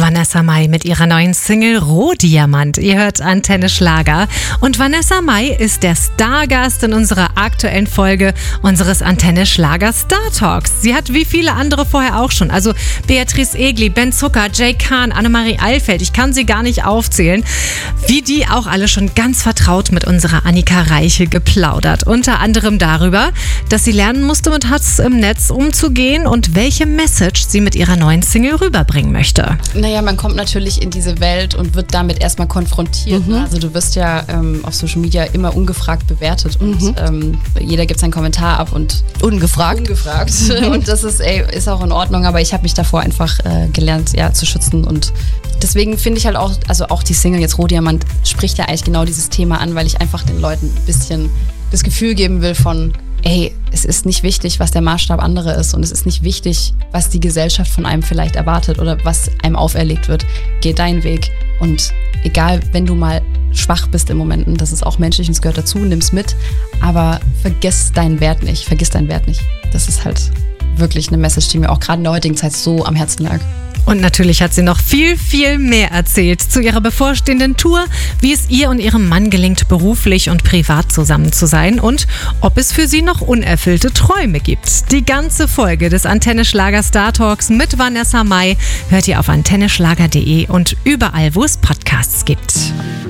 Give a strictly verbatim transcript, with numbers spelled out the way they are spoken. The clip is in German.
Vanessa Mai mit ihrer neuen Single Rohdiamant. Ihr hört Antenne Schlager. Und Vanessa Mai ist der Stargast in unserer aktuellen Folge unseres Antenne Schlager Star Talks. Sie hat wie viele andere vorher auch schon, also Beatrice Egli, Ben Zucker, Jay Kahn, Annemarie Alfeld, ich kann sie gar nicht aufzählen, wie die auch alle schon ganz vertraut mit unserer Annika Reiche geplaudert. Unter anderem darüber, dass sie lernen musste, mit Hass im Netz umzugehen und welche Message sie mit ihrer neuen Single rüberbringen möchte. Naja, man kommt natürlich in diese Welt und wird damit erstmal konfrontiert. Mhm. Also du wirst ja ähm, auf Social Media immer ungefragt bewertet und mhm. ähm, jeder gibt seinen Kommentar ab und ungefragt. Ungefragt. Und das ist, ey, ist auch in Ordnung, aber ich habe mich davor einfach äh, gelernt, ja, zu schützen. Und deswegen finde ich halt auch, also auch die Single jetzt Rohdiamant spricht ja eigentlich genau dieses Thema an, weil ich einfach den Leuten ein bisschen das Gefühl geben will von, ey, es ist nicht wichtig, was der Maßstab andere ist und es ist nicht wichtig, was die Gesellschaft von einem vielleicht erwartet oder was einem auferlegt wird. Geh deinen Weg und egal, wenn du mal schwach bist in Momenten, das ist auch menschlich und es gehört dazu, nimm's mit, aber vergiss deinen Wert nicht, vergiss deinen Wert nicht. Das ist halt wirklich eine Message, die mir auch gerade in der heutigen Zeit so am Herzen lag. Und natürlich hat sie noch viel, viel mehr erzählt zu ihrer bevorstehenden Tour, wie es ihr und ihrem Mann gelingt, beruflich und privat zusammen zu sein und ob es für sie noch unerfüllte Träume gibt. Die ganze Folge des Antenne Schlager Star Talks mit Vanessa Mai hört ihr auf antenne schlager punkt de und überall, wo es Podcasts gibt.